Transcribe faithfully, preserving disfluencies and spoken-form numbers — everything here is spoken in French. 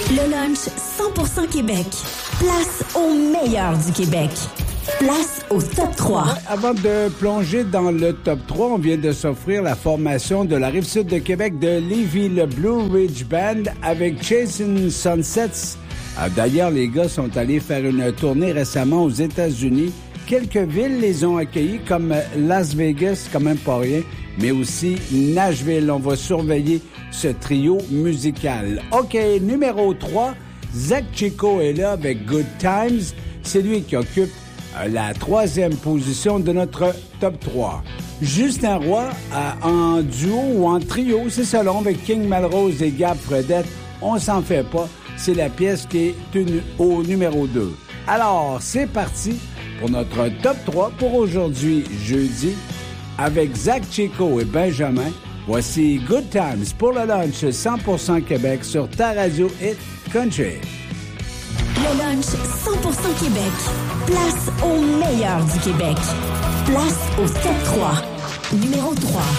Le lunch cent pour cent Québec. Place au meilleur du Québec. Place au top trois. Ouais, avant de plonger dans le top trois, on vient de s'offrir la formation de la Rive-Sud de Québec de Lévis, le Blue Ridge Band avec Chasing Sunsets. Euh, d'ailleurs, les gars sont allés faire une tournée récemment aux États-Unis. Quelques villes les ont accueillis, comme Las Vegas, quand même pas rien, mais aussi Nashville. On va surveiller ce trio musical. OK, numéro trois, Zach Chico est là avec Good Times. C'est lui qui occupe euh, la troisième position de notre top trois. Justin Roy, euh, en duo ou en trio, c'est selon, avec King Melrose et Gab Fredette. On s'en fait pas. C'est la pièce qui est une, au numéro deux. Alors, c'est parti pour notre top trois pour aujourd'hui, jeudi, avec Zach Chico et Benjamin. Voici Good Times pour le lunch cent pour cent Québec sur ta radio Hit Country. Le lunch cent pour cent Québec. Place au meilleur du Québec. Place au top trois. Numéro trois.